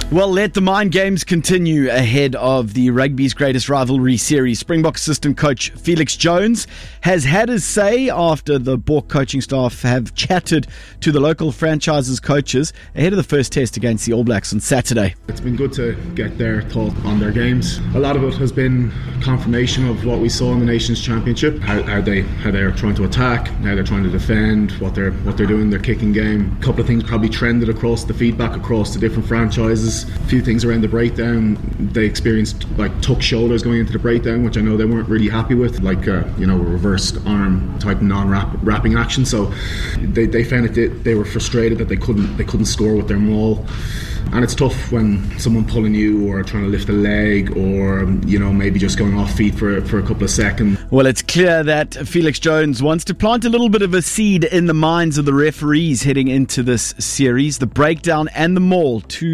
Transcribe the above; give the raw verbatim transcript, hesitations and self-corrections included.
Well, let the mind games continue ahead of the rugby's greatest rivalry series. Springbok assistant coach Felix Jones has had his say after the Bork coaching staff have chatted to the local franchises coaches ahead of the first test against the All Blacks on Saturday. It's been good to get their thought on their games. A lot of it has been confirmation of what we saw in the Nations Championship, how, how they how they're trying to attack, how they're trying to defend, what they're what they're doing, their kicking game. A couple of things probably trended across the feedback across the different franchises. A few things around the breakdown. They experienced like tuck shoulders going into the breakdown, which I know they weren't really happy with, like uh, you know, a reversed arm type non-wrapping action. So they, they found it they, they were frustrated that they couldn't they couldn't score with their maul. And it's tough when someone pulling you or trying to lift a leg or, you know, maybe just going off feet for, for a couple of seconds. Well, it's clear that Felix Jones wants to plant a little bit of a seed in the minds of the referees heading into this series. The breakdown and the maul, two